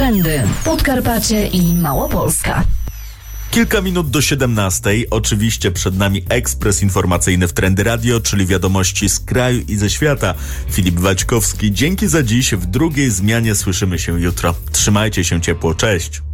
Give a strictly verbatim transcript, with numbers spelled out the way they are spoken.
Trendy. Podkarpacie i Małopolska. Kilka minut do siedemnastej. Oczywiście przed nami ekspres informacyjny w Trendy Radio, czyli wiadomości z kraju i ze świata. Filip Waćkowski, dzięki za dziś. W drugiej zmianie słyszymy się jutro. Trzymajcie się ciepło. Cześć.